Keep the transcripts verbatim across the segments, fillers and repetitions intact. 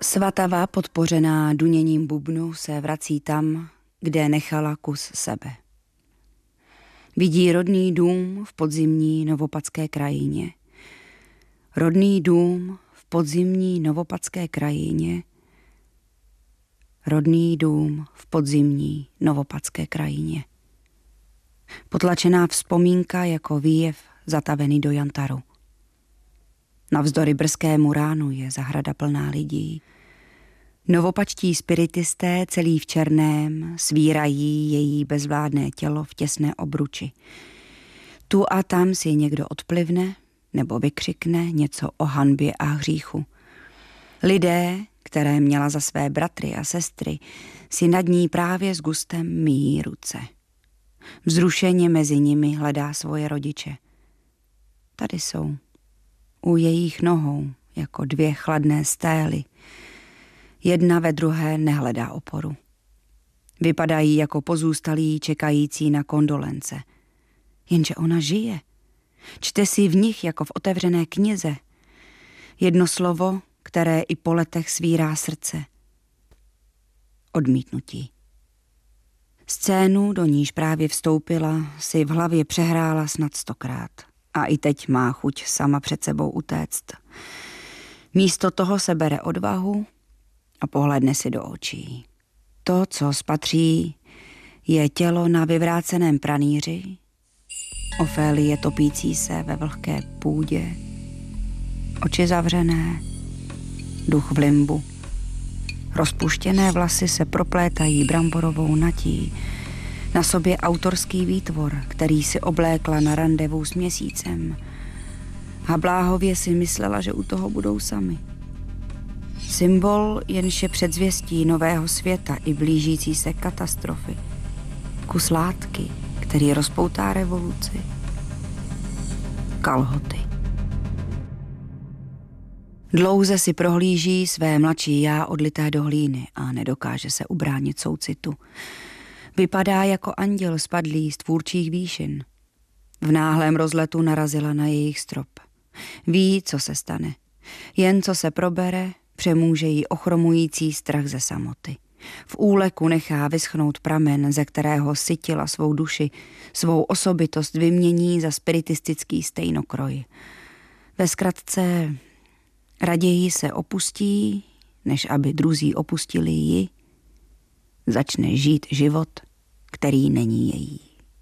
Svatava, podpořená duněním bubnu, se vrací tam, kde nechala kus sebe. Vidí rodný dům v podzimní Novopadské krajině. Rodný dům v podzimní Novopadské krajině. Rodný dům v podzimní Novopadské krajině. Potlačená vzpomínka jako výjev zatavený do jantaru. Navzdory brzkému ránu je zahrada plná lidí. Novopačtí spiritisté celý v černém svírají její bezvládné tělo v těsné obruči. Tu a tam si někdo odplivne nebo vykřikne něco o hanbě a hříchu. Lidé, které měla za své bratry a sestry, si nad ní právě s gustem míjí ruce. Vzrušeně mezi nimi hledá svoje rodiče. Tady jsou, u jejich nohou, jako dvě chladné stély. Jedna ve druhé nehledá oporu. Vypadají jako pozůstalí čekající na kondolence. Jenže ona žije. Čte si v nich jako v otevřené knize. Jedno slovo, které i po letech svírá srdce. Odmítnutí. Scénu, do níž právě vstoupila, si v hlavě přehrála snad stokrát. A i teď má chuť sama před sebou utéct. Místo toho se bere odvahu a pohledne si do očí. To, co spatří, je tělo na vyvráceném pranýři, Ofélie topící se ve vlhké půdě, oči zavřené, duch v limbu. Rozpuštěné vlasy se proplétají bramborovou natí, na sobě autorský výtvor, který si oblékla na randevu s měsícem. A bláhově si myslela, že u toho budou sami. Symbol, jenž je předzvěstí nového světa i blížící se katastrofy. Kus látky, který rozpoutá revoluci. Kalhoty. Dlouze si prohlíží své mladší já odlité do hlíny a nedokáže se ubránit soucitu. Vypadá jako anděl spadlý z tvůrčích výšin. V náhlém rozletu narazila na jejich strop. Ví, co se stane. Jen co se probere, přemůže jí ochromující strach ze samoty. V úleku nechá vyschnout pramen, ze kterého sytila svou duši, svou osobitost vymění za spiritistický stejnokroj. Ve zkratce, raději se opustí, než aby druzí opustili ji, začne žít život, který není její.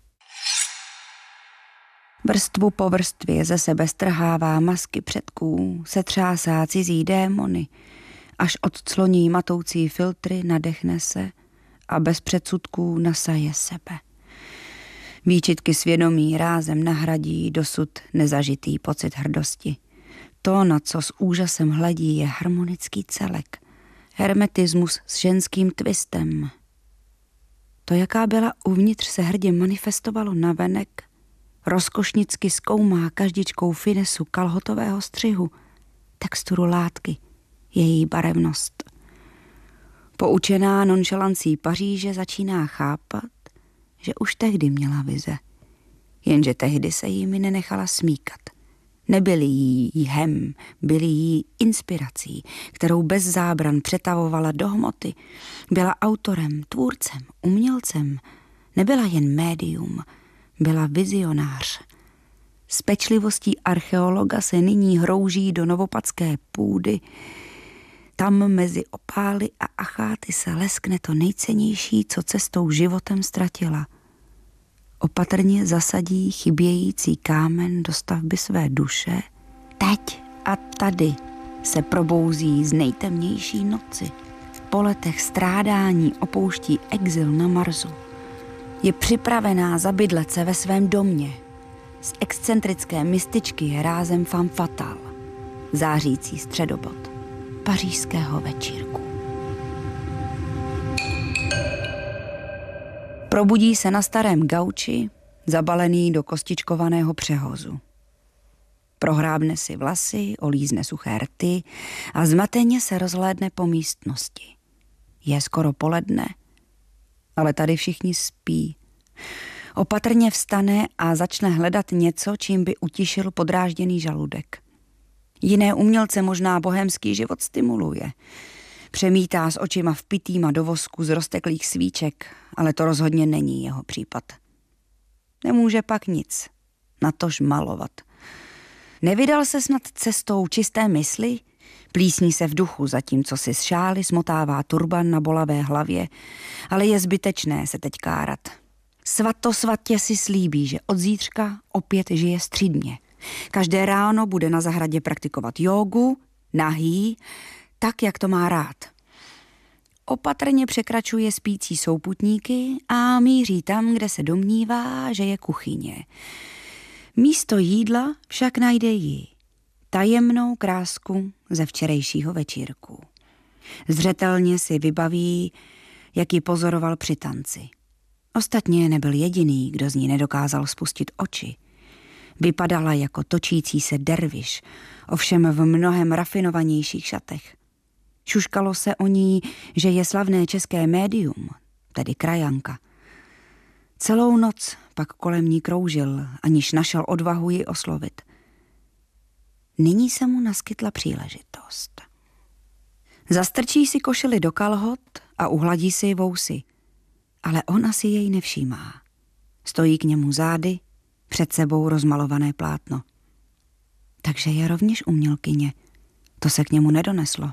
Vrstvu po vrstvě ze sebe strhává masky předků, setřásá cizí démony, až odcloní matoucí filtry, nadechne se a bez předsudků nasaje sebe. Výčitky svědomí rázem nahradí dosud nezažitý pocit hrdosti. To, na co s úžasem hledí, je harmonický celek. Hermetismus s ženským twistem. To, jaká byla uvnitř, se hrdě manifestovalo navenek, rozkošnicky zkoumá každičkou finesu kalhotového střihu, texturu látky, její barevnost. Poučená nonšalancí Paříže začíná chápat, že už tehdy měla vize. Jenže tehdy se jimi nenechala smíkat. Nebyli jí jíhem, byli jí inspirací, kterou bez zábran přetavovala do hmoty. Byla autorem, tvůrcem, umělcem. Nebyla jen médium, byla vizionář. S pečlivostí archeologa se nyní hrouží do novopadské půdy. Tam mezi opály a acháty se leskne to nejcennější, co cestou životem ztratila. Opatrně zasadí chybějící kámen do stavby své duše. Teď a tady se probouzí z nejtemnější noci. Po letech strádání opouští exil na Marsu. Je připravená zabydlet se ve svém domě. Z excentrické mističky je rázem femme fatale, zářící středobod pařížského večírku. Probudí se na starém gauči, zabalený do kostičkovaného přehozu. Prohrábne si vlasy, olízne suché rty a zmateně se rozhlédne po místnosti. Je skoro poledne, ale tady všichni spí. Opatrně vstane a začne hledat něco, čím by utišil podrážděný žaludek. Jiné umělce možná bohemský život stimuluje. Přemítá s očima vpitýma do vosku z rozteklých svíček, ale to rozhodně není jeho případ. Nemůže pak nic, natož malovat. Nevydal se snad cestou čisté mysli? Plísní se v duchu, zatímco si z šály smotává turban na bolavé hlavě, ale je zbytečné se teď kárat. Svatosvatě si slíbí, že od zítřka opět žije střídmě. Každé ráno bude na zahradě praktikovat jógu, nahý, tak, jak to má rád. Opatrně překračuje spící souputníky a míří tam, kde se domnívá, že je kuchyně. Místo jídla však najde ji, tajemnou krásku ze včerejšího večírku. Zřetelně si vybaví, jak ji pozoroval při tanci. Ostatně nebyl jediný, kdo z ní nedokázal spustit oči. Vypadala jako točící se derviš, ovšem v mnohem rafinovanějších šatech. Šuškalo se o ní, že je slavné české médium, tedy krajanka. Celou noc pak kolem ní kroužil, aniž našel odvahu ji oslovit. Nyní se mu naskytla příležitost. Zastrčí si košili do kalhot a uhladí si vousy, ale ona si jej nevšímá. Stojí k němu zády, před sebou rozmalované plátno. Takže je rovněž umělkyně. To se k němu nedoneslo.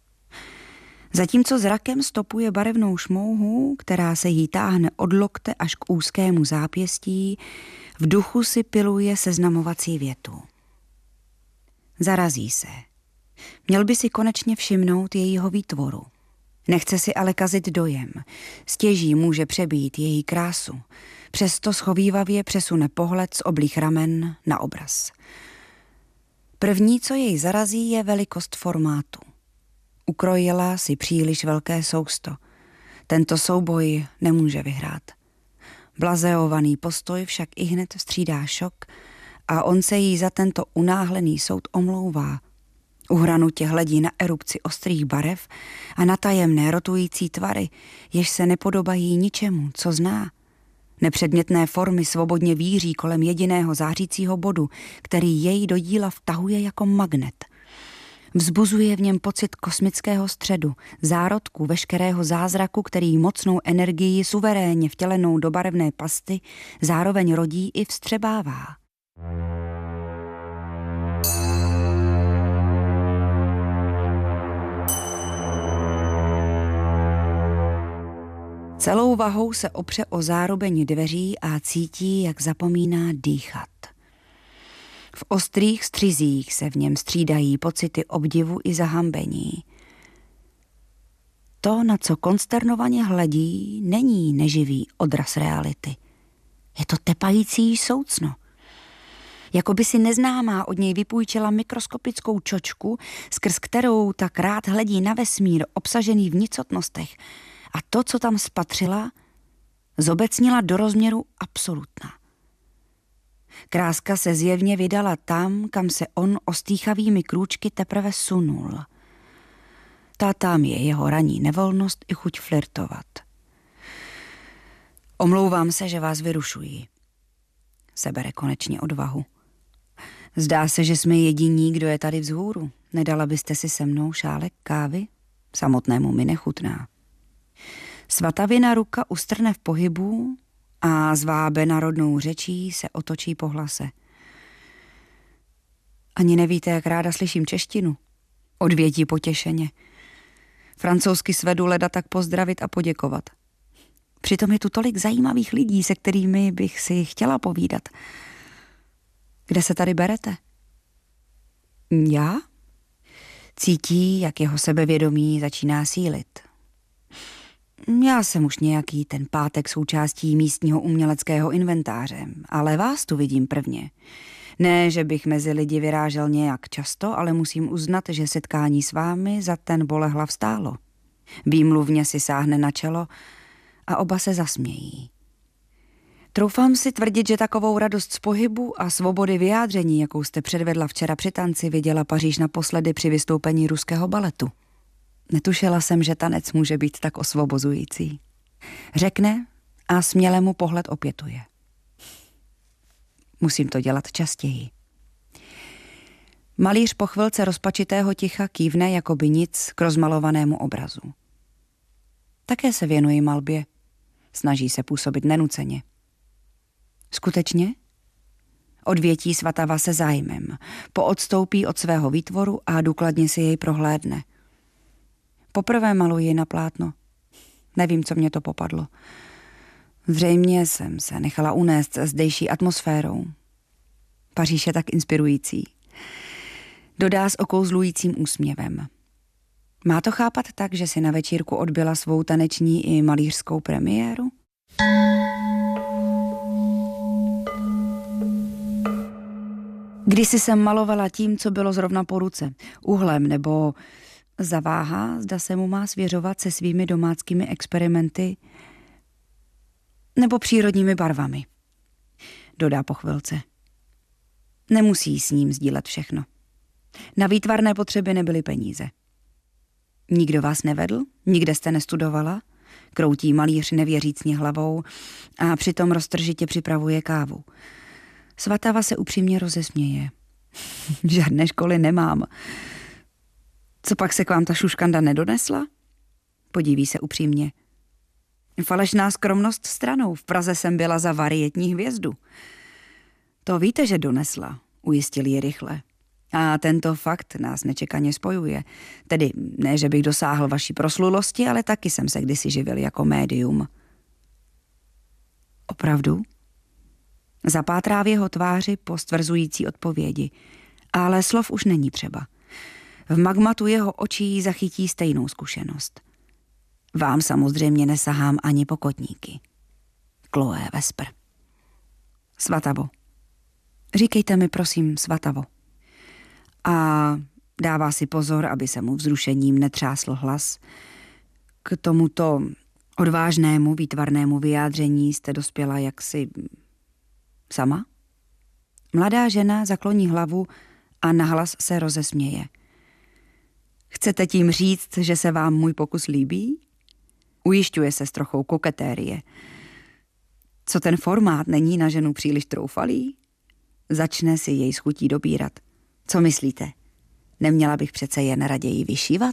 Zatímco zrakem stopuje barevnou šmouhu, která se jí táhne od lokte až k úzkému zápěstí, v duchu si piluje seznamovací větu. Zarazí se. Měl by si konečně všimnout jejího výtvoru. Nechce si ale kazit dojem. Stěží může přebít její krásu. Přesto schovívavě přesune pohled z oblých ramen na obraz. První, co jej zarazí, je velikost formátu. Ukrojila si příliš velké sousto. Tento souboj nemůže vyhrát. Blazeovaný postoj však ihned střídá šok a on se jí za tento unáhlený soud omlouvá. Uhranutě hledí na erupci ostrých barev a na tajemné rotující tvary, jež se nepodobají ničemu, co zná. Nepředmětné formy svobodně víří kolem jediného zářícího bodu, který jej do díla vtahuje jako magnet. Vzbuzuje v něm pocit kosmického středu, zárodku veškerého zázraku, který mocnou energii suverénně vtělenou do barevné pasty zároveň rodí i vstřebává. Celou vahou se opře o zároveň dveří a cítí, jak zapomíná dýchat. V ostrých střizích se v něm střídají pocity obdivu i zahambení. To, na co konsternovaně hledí, není neživý odraz reality. Je to tepající soucno. Jako by si neznámá od něj vypůjčila mikroskopickou čočku, skrz kterou tak rád hledí na vesmír obsažený v nicotnostech, a to, co tam spatřila, zobecnila do rozměru absolutna. Kráska se zjevně vydala tam, kam se on ostýchavými krůčky teprve sunul. Ta tam je jeho ranní nevolnost i chuť flirtovat. Omlouvám se, že vás vyrušuji. Sebere konečně odvahu. Zdá se, že jsme jediní, kdo je tady vzhůru. Nedala byste si se mnou šálek kávy? Samotnému mi nechutná. Svatavina ruka ustrne v pohybu a zvábena rodnou řečí se otočí po hlase. Ani nevíte, jak ráda slyším češtinu. Odvětí potěšeně. Francouzsky svedu leda tak pozdravit a poděkovat. Přitom je tu tolik zajímavých lidí, se kterými bych si chtěla povídat. Kde se tady berete? Já? Cítí, jak jeho sebevědomí začíná sílit. Já jsem už nějaký ten pátek součástí místního uměleckého inventáře, ale vás tu vidím prvně. Ne, že bych mezi lidi vyrážel nějak často, ale musím uznat, že setkání s vámi za ten bolehlav stálo. Výmluvně si sáhne na čelo a oba se zasmějí. Troufám si tvrdit, že takovou radost z pohybu a svobody vyjádření, jakou jste předvedla včera při tanci, viděla Paříž naposledy při vystoupení ruského baletu. Netušila jsem, že tanec může být tak osvobozující. Řekne a směle mu pohled opětuje. Musím to dělat častěji. Malíř po chvilce rozpačitého ticha kývne jako by nic k rozmalovanému obrazu. Také se věnuji malbě. Snaží se působit nenuceně. Skutečně? Odvětí Svatava se zájmem. Poodstoupí od svého výtvoru a důkladně si jej prohlédne. Poprvé maluji na plátno. Nevím, co mě to popadlo. Zřejmě jsem se nechala unést zdejší atmosférou. Paříž je tak inspirující. Dodá s okouzlujícím úsměvem. Má to chápat tak, že si na večírku odbyla svou taneční i malířskou premiéru? Kdysi jsem malovala tím, co bylo zrovna po ruce, uhlem nebo zaváhá, zda se mu má svěřovat se svými domáckými experimenty nebo přírodními barvami. Dodá po chvilce. Nemusí s ním sdílet všechno. Na výtvarné potřeby nebyly peníze. Nikdo vás nevedl? Nikde jste nestudovala? Kroutí malíř nevěřícně hlavou a přitom roztržitě připravuje kávu. Svatava se upřímně rozesměje. Žádné školy nemám. Co pak se k vám ta šuškanda nedonesla? Podíví se upřímně. Falešná skromnost stranou, v Praze jsem byla za varietní hvězdu. To víte, že donesla, ujistil ji rychle. A tento fakt nás nečekaně spojuje. Tedy ne, že bych dosáhl vaší proslulosti, ale taky jsem se kdysi živil jako médium. Opravdu? Zapátrá v jeho tváři po stvrzující odpovědi, ale slov už není třeba. V magmatu jeho očí zachytí stejnou zkušenost. Vám samozřejmě nesahám ani po kotníky. Chloé Vesper. Svatavo. Říkejte mi prosím Svatavo. A dává si pozor, aby se mu vzrušením netřásl hlas. K tomuto odvážnému výtvarnému vyjádření jste dospěla jaksi sama? Mladá žena zakloní hlavu a nahlas se rozesměje. Chcete tím říct, že se vám můj pokus líbí? Ujišťuje se s trochou koketérie. Co ten formát není na ženu příliš troufalý? Začne si jej s chutí dobírat. Co myslíte? Neměla bych přece jen raději vyšívat?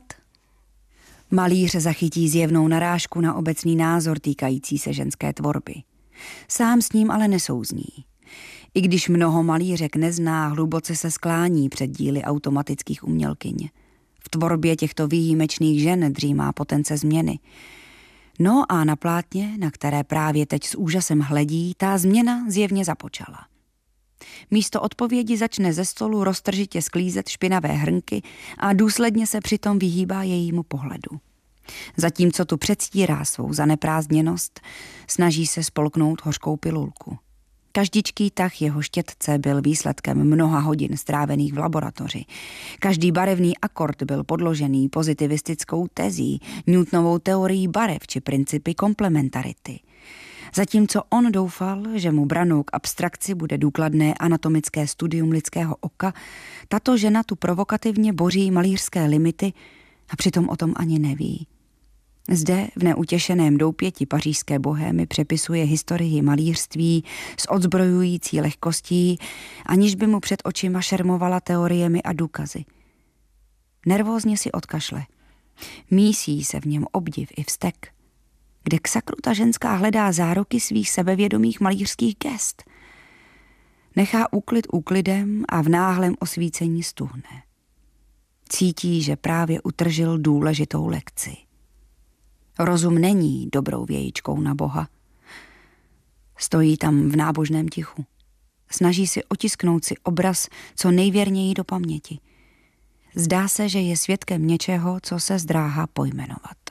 Malíř zachytí zjevnou narážku na obecný názor týkající se ženské tvorby. Sám s ním ale nesouzní. I když mnoho malířek nezná, hluboce se sklání před díly automatických umělkyň. V tvorbě těchto výjimečných žen dřímá potence změny. No a na plátně, na které právě teď s úžasem hledí, ta změna zjevně započala. Místo odpovědi začne ze stolu roztržitě sklízet špinavé hrnky a důsledně se přitom vyhýbá jejímu pohledu. Zatímco tu předstírá svou zaneprázdněnost, snaží se spolknout hořkou pilulku. Každičký tah jeho štětce byl výsledkem mnoha hodin strávených v laboratoři. Každý barevný akord byl podložený pozitivistickou tezí, Newtonovou teorií barev či principy komplementarity. Zatímco on doufal, že mu branou k abstrakci bude důkladné anatomické studium lidského oka, tato žena tu provokativně boří malířské limity a přitom o tom ani neví. Zde v neutěšeném doupěti pařížské bohémy přepisuje historii malířství s odzbrojující lehkostí, aniž by mu před očima šermovala teoriemi a důkazy. Nervózně si odkašle. Mísí se v něm obdiv i vztek. Kde k sakru ta ženská hledá záruky svých sebevědomých malířských gest. Nechá úklid úklidem a v náhlém osvícení stuhne. Cítí, že právě utržil důležitou lekci. Rozum není dobrou vějičkou na Boha. Stojí tam v nábožném tichu. Snaží si otisknout si obraz co nejvěrněji do paměti. Zdá se, že je svědkem něčeho, co se zdráhá pojmenovat.